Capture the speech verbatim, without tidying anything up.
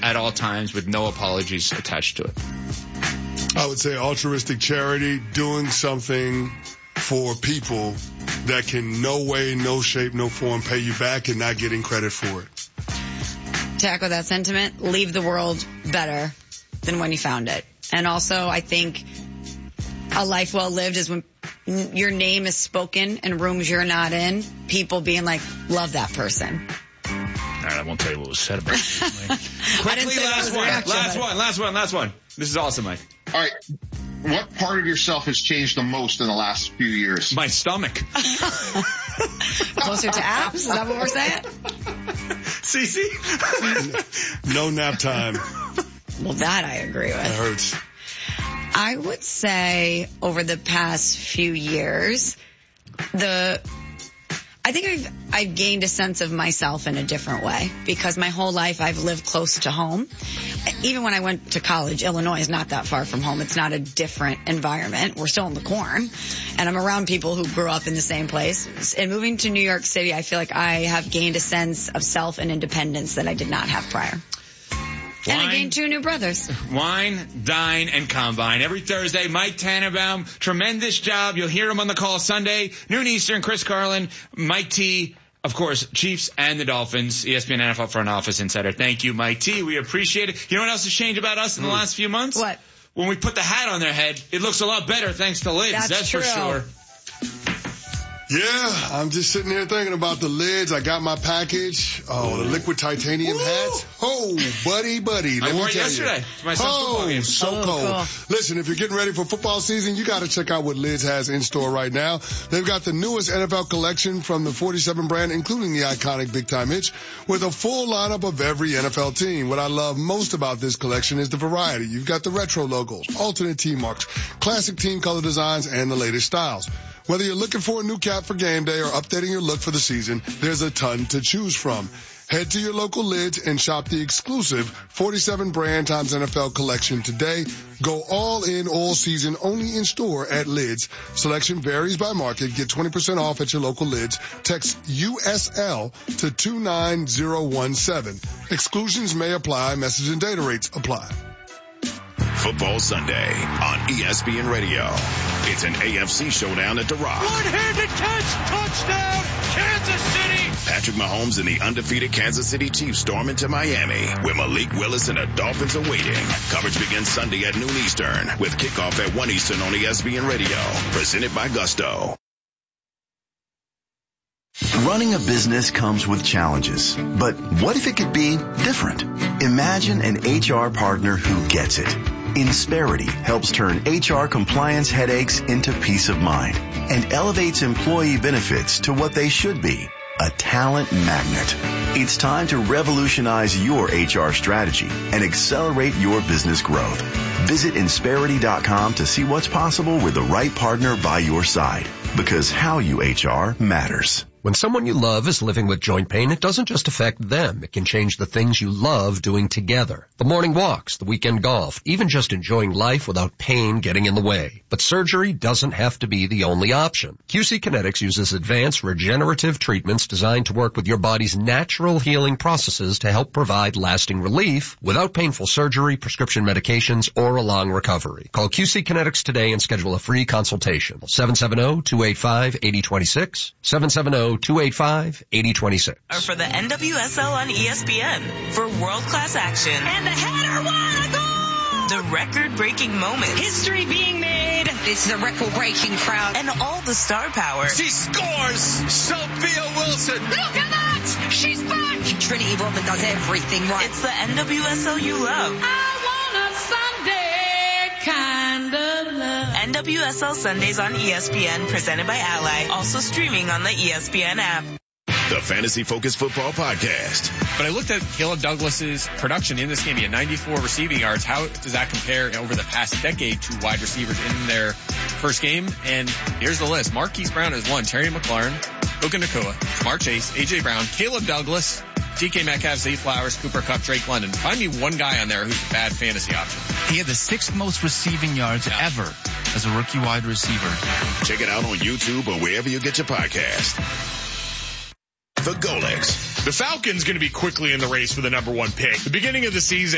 at all times with no apologies attached to it. I would say altruistic charity, doing something for people that can no way, no shape, no form pay you back and not getting credit for it. To echo that sentiment, leave the world better than when you found it. And also, I think a life well lived is when your name is spoken in rooms you're not in, people being like, love that person. All right, I won't tell you what was said about it. Quickly, last one, reaction, last one, last one, last one. This is awesome, Mike. All right. What part of yourself has changed the most in the last few years? My stomach. Closer to abs? Is that what we're saying? Cece? No nap time. Well, that I agree with. It hurts. I would say over the past few years, the I think I've I've gained a sense of myself in a different way because my whole life I've lived close to home. Even when I went to college, Illinois is not that far from home. It's not a different environment. We're still in the corn. And I'm around people who grew up in the same place. And moving to New York City, I feel like I have gained a sense of self and independence that I did not have prior. Wine, and I gained two new brothers. Wine, dine, and combine. Every Thursday, Mike Tannenbaum, tremendous job. You'll hear him on the call Sunday, noon Eastern. Chris Carlin, Mike T, of course, Chiefs and the Dolphins, E S P N N F L Front Office Insider. Thank you, Mike T. We appreciate it. You know what else has changed about us in the mm. last few months? What? When we put the hat on their head, it looks a lot better thanks to Lids. That's, That's true. for sure. Yeah, I'm just sitting here thinking about the Lids. I got my package. Oh, the liquid titanium Woo. hats. Oh, buddy, buddy. Let I me wore it tell yesterday you. to my son's football Oh, game. so Oh, cold. cool. Listen, if you're getting ready for football season, you got to check out what Lids has in store right now. They've got the newest N F L collection from the forty-seven brand, including the iconic Big Time Hitch, with a full lineup of every N F L team. What I love most about this collection is the variety. You've got the retro logos, alternate team marks, classic team color designs, and the latest styles. Whether you're looking for a new cap for game day or updating your look for the season, there's a ton to choose from. Head to your local Lids and shop the exclusive forty-seven brand times N F L collection today. Go all in all season only in store at Lids. Selection varies by market. Get twenty percent off at your local Lids. Text U S L to two nine zero one seven. Exclusions may apply. Message and data rates apply. Football Sunday on E S P N Radio. It's an A F C showdown at the Rock. One-handed catch, touchdown, Kansas City. Patrick Mahomes and the undefeated Kansas City Chiefs storm into Miami, where Malik Willis and the Dolphins are waiting. Coverage begins Sunday at noon Eastern, with kickoff at one Eastern on E S P N Radio. Presented by Gusto. Running a business comes with challenges, but what if it could be different? Imagine an H R partner who gets it. Insperity helps turn H R compliance headaches into peace of mind and elevates employee benefits to what they should be, a talent magnet. It's time to revolutionize your H R strategy and accelerate your business growth. Visit Insperity dot com to see what's possible with the right partner by your side, because how you H R matters. When someone you love is living with joint pain, it doesn't just affect them. It can change the things you love doing together. The morning walks, the weekend golf, even just enjoying life without pain getting in the way. But surgery doesn't have to be the only option. Q C Kinetics uses advanced regenerative treatments designed to work with your body's natural healing processes to help provide lasting relief without painful surgery, prescription medications, or a long recovery. Call Q C Kinetics today and schedule a free consultation. seven seven zero, two eight five, eight zero two six, seven seven zero, two eight five, eight zero two six. Or for the N W S L on E S P N for world-class action. And the header, what a goal! The record-breaking moments. History being made. This is a record-breaking crowd. And all the star power. She scores! Sophia Wilson! Look at that! She's back! Trinity Rodman does everything right. It's the N W S L you love. I want a Sunday kind of love. N W S L Sundays on E S P N, presented by Ally. Also streaming on the E S P N app. The Fantasy Focus Football Podcast. But I looked at Caleb Douglas's production in this game. He had ninety-four receiving yards. How does that compare over the past decade to wide receivers in their first game? And here's the list. Marquise Brown has one. Terry McLaurin, Puka Nacua, Jamar Chase, A J Brown, Caleb Douglas, D K Metcalf, Zay Flowers, Cooper Kupp, Drake London. Find me one guy on there who's a bad fantasy option. He had the sixth most receiving yards yeah. ever as a rookie wide receiver. Check it out on YouTube or wherever you get your podcast. The Golex. The Falcons going to be quickly in the race for the number one pick. The beginning of the season,